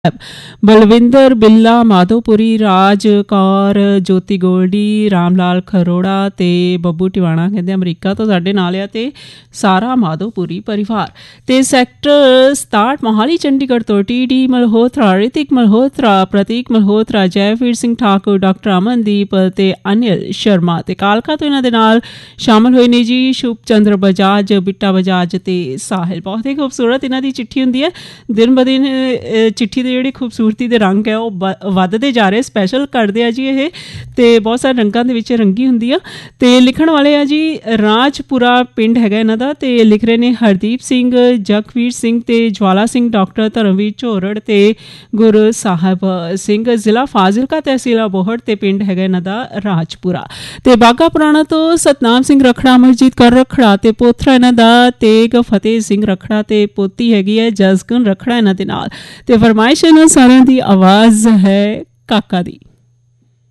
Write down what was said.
बलविंदर बिल्ला माधोपुरी, राज कौर, ज्योति गोल्डी, रामलाल खरोड़ा ते बब्बू टिवाणा कहते अमरीका तो साढ़े नाल आ ते सारा माधोपुरी परिवार ते सैक्टर 67 मोहाली चंडीगढ़ तो टी मल्होत्रा, ऋतिक मल्होत्रा, प्रतीक मल्होत्रा, जयवीर सिंह ठाकुर, डॉक्टर अमनदीप ते अनिल शर्मा ते कालका तो इन्हां दे नाल शामिल होए ने जी शुभ चंद्र बजाज, बिट्टा बजाज ते साहिल। बहुत ही खूबसूरत इन्हां दी चिट्ठी हुंदी है। दिन ब दिन चिट्ठी ਜਿਹੜੀ ਖੂਬਸੂਰਤੀ ਦੇ ਰੰਗ ਹੈ ਉਹ ਵੱਧਦੇ ਜਾ ਰਹੇ, ਸਪੈਸ਼ਲ ਕਰਦੇ ਆ ਜੀ ਇਹ ਤੇ ਬਹੁਤ ਸਾਰੇ ਰੰਗਾਂ ਦੇ ਵਿੱਚ ਰੰਗੀ ਹੁੰਦੀ ਆ। ਤੇ ਲਿਖਣ ਵਾਲੇ ਆ ਜੀ ਰਾਜਪੁਰਾ ਪਿੰਡ ਹੈਗਾ ਇਹਨਾਂ ਦਾ ਤੇ ਲਿਖ ਰਹੇ ਨੇ ਹਰਦੀਪ ਸਿੰਘ, ਜਗਵੀਰ ਸਿੰਘ ਤੇ ਜਵਾਲਾ ਸਿੰਘ, ਡਾਕਟਰ ਧਰਮਵੀਰ ਝੋਰੜ ਤੇ ਗੁਰੂ ਸਾਹਿਬ ਸਿੰਘ, ਜ਼ਿਲ੍ਹਾ ਫਾਜ਼ਿਲਕਾ, ਤਹਿਸੀਲ ਅਬੋਹਰ ਤੇ ਪਿੰਡ ਹੈਗਾ ਇਹਨਾਂ ਦਾ ਰਾਜਪੁਰਾ। ਤੇ ਬਾਗਾ ਪੁਰਾਣਾ ਤੋਂ ਸਤਨਾਮ ਸਿੰਘ ਰਖੜਾ, ਅਮਰਜੀਤ ਕੌਰ ਰਖੜਾ ਤੇ ਪੋਥਰਾ ਇਹਨਾਂ ਦਾ ਤੇਗ ਫਤਿਹ ਸਿੰਘ ਰਖੜਾ ਤੇ ਪੋਤੀ ਹੈਗੀ ਹੈ ਜਸਗਨ ਰਖੜਾ ਇਹਨਾਂ ਦੇ ਨਾਲ। ਤੇ ਫਰਮਾਇਸ਼ ਇਹਨਾਂ ਸਾਰਿਆਂ ਦੀ ਆਵਾਜ਼ ਹੈ ਕਾਕਾ ਦੀ।